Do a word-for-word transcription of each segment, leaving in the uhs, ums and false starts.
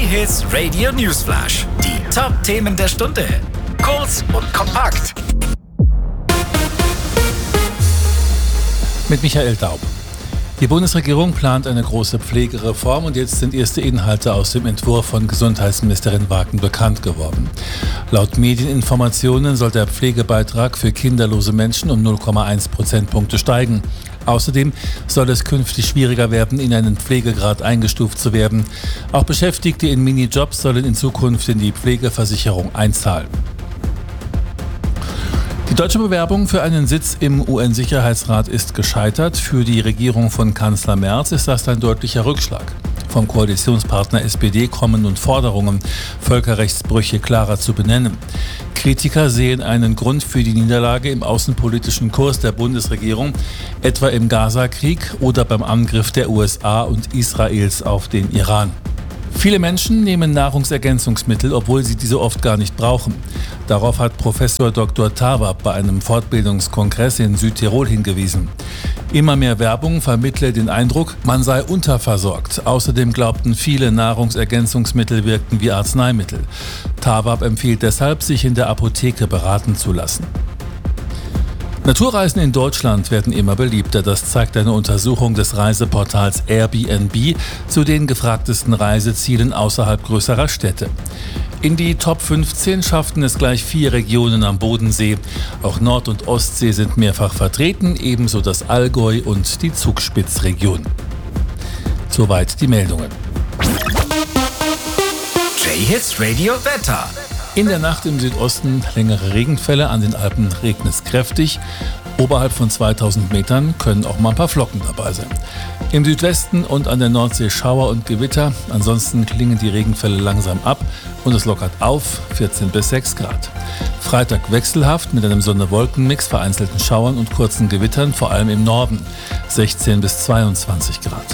J-Hits Radio Newsflash. Die Top-Themen der Stunde. Kurz und kompakt. Mit Michael Daub. Die Bundesregierung plant eine große Pflegereform und jetzt sind erste Inhalte aus dem Entwurf von Gesundheitsministerin Wagen bekannt geworden. Laut Medieninformationen soll der Pflegebeitrag für kinderlose Menschen um null Komma eins Prozentpunkte steigen. Außerdem soll es künftig schwieriger werden, in einen Pflegegrad eingestuft zu werden. Auch Beschäftigte in Minijobs sollen in Zukunft in die Pflegeversicherung einzahlen. Die deutsche Bewerbung für einen Sitz im U N-Sicherheitsrat ist gescheitert. Für die Regierung von Kanzler Merz ist das ein deutlicher Rückschlag. Vom Koalitionspartner S P D kommen nun Forderungen, Völkerrechtsbrüche klarer zu benennen. Kritiker sehen einen Grund für die Niederlage im außenpolitischen Kurs der Bundesregierung, etwa im Gaza-Krieg oder beim Angriff der U S A und Israels auf den Iran. Viele Menschen nehmen Nahrungsergänzungsmittel, obwohl sie diese oft gar nicht brauchen. Darauf hat Professor Doktor Tawab bei einem Fortbildungskongress in Südtirol hingewiesen. Immer mehr Werbung vermittle den Eindruck, man sei unterversorgt. Außerdem glaubten viele, Nahrungsergänzungsmittel wirkten wie Arzneimittel. Tawab empfiehlt deshalb, sich in der Apotheke beraten zu lassen. Naturreisen in Deutschland werden immer beliebter. Das zeigt eine Untersuchung des Reiseportals Airbnb zu den gefragtesten Reisezielen außerhalb größerer Städte. In die Top fünfzehn schafften es gleich vier Regionen am Bodensee. Auch Nord- und Ostsee sind mehrfach vertreten, ebenso das Allgäu und die Zugspitzregion. Soweit die Meldungen. J-Hits Radio Wetter. In der Nacht im Südosten längere Regenfälle, an den Alpen regnet es kräftig. Oberhalb von zweitausend Metern können auch mal ein paar Flocken dabei sein. Im Südwesten und an der Nordsee Schauer und Gewitter. Ansonsten klingen die Regenfälle langsam ab und es lockert auf, vierzehn bis sechs Grad. Freitag wechselhaft mit einem Sonne-Wolken-Mix, vereinzelten Schauern und kurzen Gewittern, vor allem im Norden, sechzehn bis zweiundzwanzig Grad.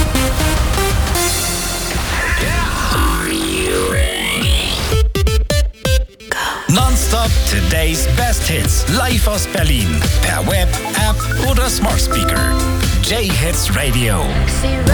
Nonstop Today's Best Hits. Live aus Berlin. Per Web, App oder Smart Speaker. J-Hits Radio.